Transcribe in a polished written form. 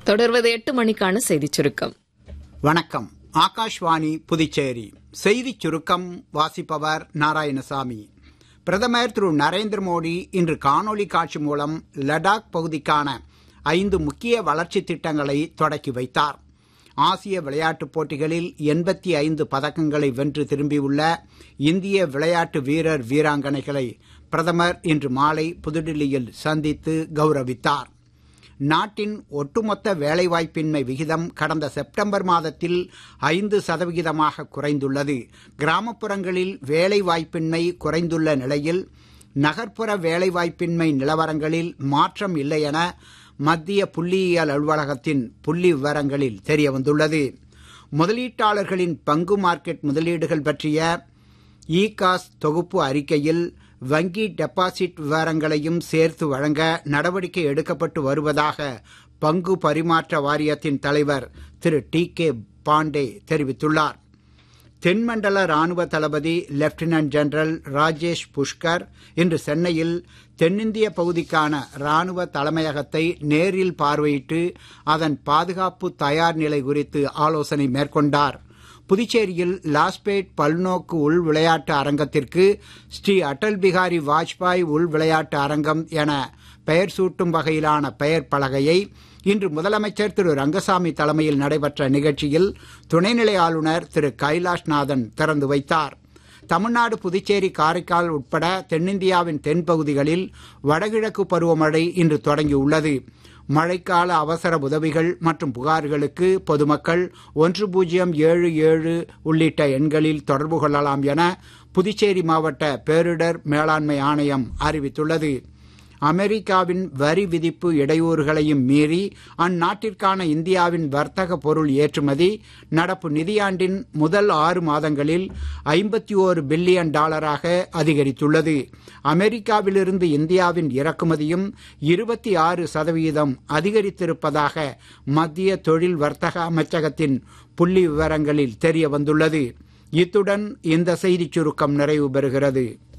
தொடர்வது 8 மணிக்கான செய்திச் சுருக்கம். வணக்கம். ஆகாஷ்வாணி புதுச்சேரி. செய்திச் சுருக்கம் வாசிப்பவர் நாராயணசாமி. பிரதமர் திரு நரேந்திர மோடி இன்று காணொலி காட்சி மூலம் லடாக் பகுதிக்கான 5 முக்கிய வளர்ச்சி திட்டங்களை தொடக்கி வைத்தார். ஆசிய விளையாட்டுப் போட்டிகளில் 85 பதக்கங்களை வென்று திரும்பியுள்ள இந்திய விளையாட்டு வீரர் வீராங்கனைகளை பிரதமர் இன்று மாலை புதுடில்லியில் சந்தித்து கௌரவித்தார். நாட்டின் ஒட்டுமொத்த வேலைவாய்ப்பின்மை விகிதம் கடந்த செப்டம்பர் மாதத்தில் 5% குறைந்துள்ளது. கிராமப்புறங்களில் வேலைவாய்ப்பின்மை குறைந்துள்ள நிலையில் நகர்ப்புற வேலைவாய்ப்பின்மை நிலவரங்களில் மாற்றம் இல்லை என மத்திய புள்ளியியல் அலுவலகத்தின் புள்ளி விவரங்களில் தெரியவந்துள்ளது. முதலீட்டாளர்களின் பங்கு மார்க்கெட் முதலீடுகள் பற்றிய இகாஸ் தொகுப்பு அறிக்கையில் வங்கி டெபாசிட் விவரங்களையும் சேர்த்து வழங்க நடவடிக்கை எடுக்கப்பட்டு வருவதாக பங்கு பரிமாற்ற வாரியத்தின் தலைவர் திரு டி.கே. பாண்டே தெரிவித்துள்ளார். தென்மண்டல ராணுவ தளபதி லெப்டினன்ட் ஜெனரல் ராஜேஷ் புஷ்கர் இன்று சென்னையில் தென்னிந்திய பகுதிக்கான ராணுவ தலைமையகத்தை நேரில் பார்வையிட்டு அதன் பாதுகாப்பு தயார் நிலை குறித்து ஆலோசனை மேற்கொண்டார். புதுச்சேரியில் லாஸ்பேட் பல்நோக்கு உள் விளையாட்டு அரங்கத்திற்கு ஸ்ரீ அடல் பிகாரி வாஜ்பாய் உள் விளையாட்டு அரங்கம் என பெயர் சூட்டும் வகையிலான பெயர் பலகையை இன்று முதலமைச்சர் திரு ரங்கசாமி தலைமையில் நடைபெற்ற நிகழ்ச்சியில் துணைநிலை ஆளுநர் திரு கைலாஷ்நாதன் திறந்து வைத்தார். தமிழ்நாடு, புதுச்சேரி, காரைக்கால் உட்பட தென்னிந்தியாவின் தென்பகுதிகளில் வடகிழக்கு பருவமழை இன்று தொடங்கியுள்ளது. மழைக்கால அவசர உதவிகள் மற்றும் புகார்களுக்கு பொதுமக்கள் 1077 உள்ளிட்ட எண்களில் தொடர்பு கொள்ளலாம் என புதுச்சேரி மாவட்ட பேரிடர் மேலாண்மை ஆணையம் அறிவித்துள்ளது. அமெரிக்காவின் வரி விதிப்பு இடையூறுகளையும் மீறி அந்நாட்டிற்கான இந்தியாவின் வர்த்தக பொருள் ஏற்றுமதி நடப்பு நிதியாண்டின் முதல் 6 மாதங்களில் $51 பில்லியன் அதிகரித்துள்ளது. அமெரிக்காவிலிருந்து இந்தியாவின் இறக்குமதியும் 26% அதிகரித்திருப்பதாக மத்திய தொழில் வர்த்தக அமைச்சகத்தின் புள்ளி விவரங்களில் தெரிய வந்துள்ளது. இத்துடன் இந்த செய்திச் சுருக்கம் நிறைவு பெறுகிறது.